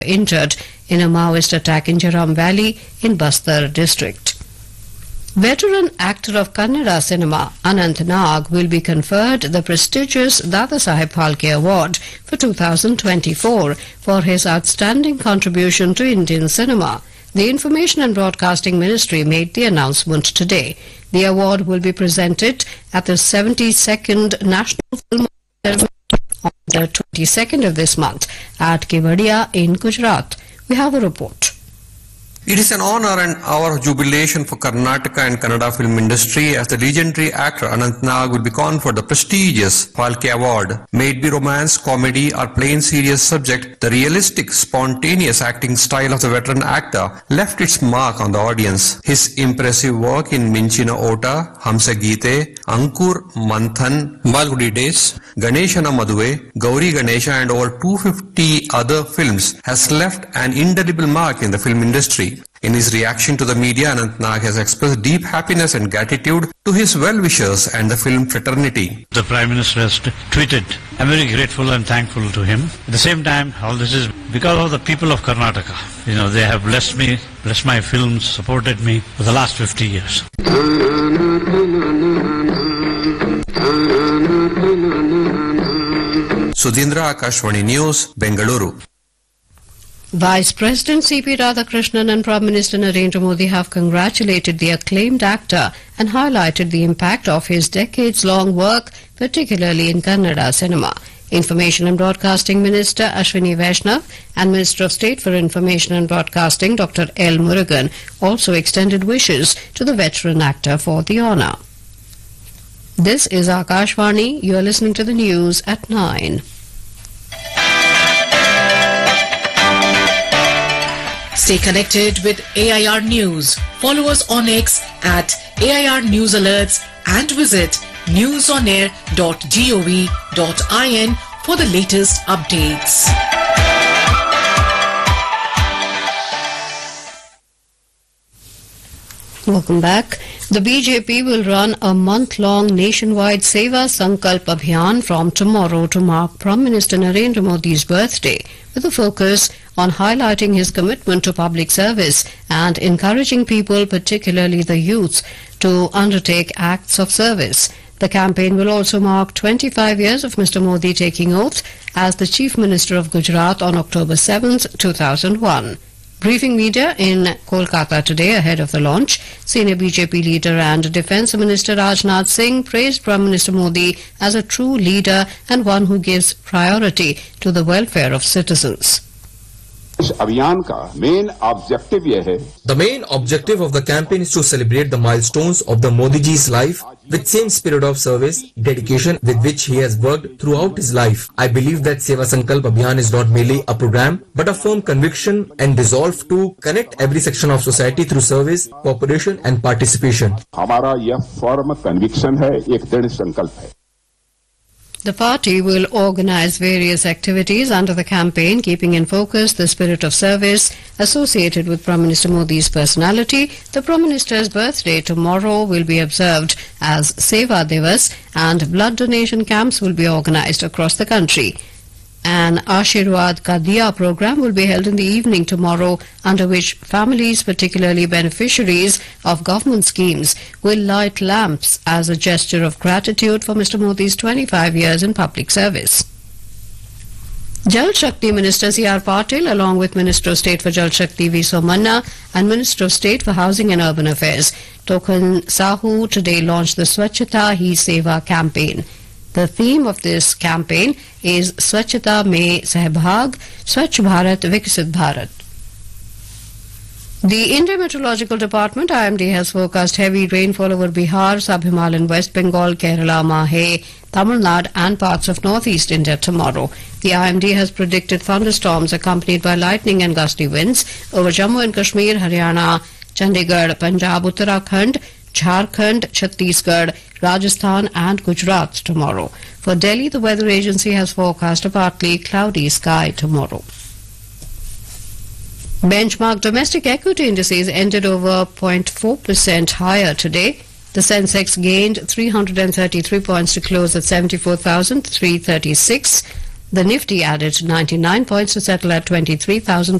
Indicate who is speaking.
Speaker 1: injured in a Maoist attack in Jaram Valley in Bastar district. Veteran actor of Kannada cinema Anant Nag will be conferred the prestigious Dadasaheb Phalke Award for 2024 for his outstanding contribution to Indian cinema. The Information and Broadcasting Ministry made the announcement today. The award will be presented at the 72nd National Film Ceremony on the 22nd of this month at Kevadia in Gujarat. We have a report.
Speaker 2: It is an honor and our jubilation for Karnataka and Kannada film industry as the legendary actor Anant Nag will be conferred the prestigious Phalke Award. May it be romance, comedy or plain serious subject, the realistic, spontaneous acting style of the veteran actor left its mark on the audience. His impressive work in Minchina Ota, Hamsa Geete, Ankur, Manthan, Malgudi Days, Ganeshana Maduve, Gauri Ganesha and over 250 other films has left an indelible mark in the film industry. In his reaction to the media, Anant Nag has expressed deep happiness and gratitude to his well-wishers and the film fraternity.
Speaker 3: The Prime Minister has tweeted, I'm very grateful and thankful to him. At the same time, all this is because of the people of Karnataka. They have blessed me, blessed my films, supported me for the last 50 years.
Speaker 2: Sudhindra, Akashvani News, Bengaluru.
Speaker 1: Vice President C.P. Radhakrishnan and Prime Minister Narendra Modi have congratulated the acclaimed actor and highlighted the impact of his decades-long work, particularly in Kannada cinema. Information and Broadcasting Minister Ashwini Vaishnav and Minister of State for Information and Broadcasting Dr. L. Murugan also extended wishes to the veteran actor for the honour. This is Akashvani. You are listening to the news at 9.
Speaker 4: Stay connected with AIR News. Follow us on X at AIR News Alerts and visit newsonair.gov.in for the latest updates.
Speaker 1: Welcome back. The BJP will run a month-long nationwide Seva Sankalp Abhiyan from tomorrow to mark Prime Minister Narendra Modi's birthday, with a focus on highlighting his commitment to public service and encouraging people, particularly the youth, to undertake acts of service. The campaign will also mark 25 years of Mr. Modi taking oath as the Chief Minister of Gujarat on October 7, 2001. Briefing media in Kolkata today ahead of the launch, senior BJP leader and Defence Minister Rajnath Singh praised Prime Minister Modi as a true leader and one who gives priority to the welfare of citizens.
Speaker 5: The
Speaker 6: main objective of the campaign is to celebrate the milestones of the Modi ji's life with same spirit of service, dedication with which he has worked throughout his life. I believe that Seva Sankalp Abhiyan is not merely a program but a firm conviction and resolve to connect every section of society through service, cooperation and participation.
Speaker 5: हमारा यह firm conviction है, एक दृढ़ संकल्प है.
Speaker 1: The party will organize various activities under the campaign, keeping in focus the spirit of service associated with Prime Minister Modi's personality. The Prime Minister's birthday tomorrow will be observed as Seva Divas, and blood donation camps will be organized across the country. An Ashirwad Ka Diya program will be held in the evening tomorrow, under which families, particularly beneficiaries of government schemes, will light lamps as a gesture of gratitude for Mr. Modi's 25 years in public service. Jal Shakti Minister C.R. Patil, along with Minister of State for Jal Shakti V. Somanna and Minister of State for Housing and Urban Affairs Tokan Sahu, today launched the Swachhata Hi Seva campaign. The theme of this campaign is Swachhata Mein Sahbhag, Swachh Bharat Viksit Bharat. The Indian Meteorological Department IMD has forecast heavy rainfall over Bihar, Sub-Himalayan West Bengal, Kerala, Mahe, Tamil Nadu and parts of northeast India tomorrow. The IMD has predicted thunderstorms accompanied by lightning and gusty winds over Jammu and Kashmir, Haryana, Chandigarh, Punjab, Uttarakhand, Jharkhand, Chhattisgarh, Rajasthan and Gujarat tomorrow. For Delhi, the weather agency has forecast a partly cloudy sky tomorrow. Benchmark domestic equity indices ended over 0.4% higher today. The Sensex gained 333 points to close at 74,336. The Nifty added 99 points to settle at 23,000.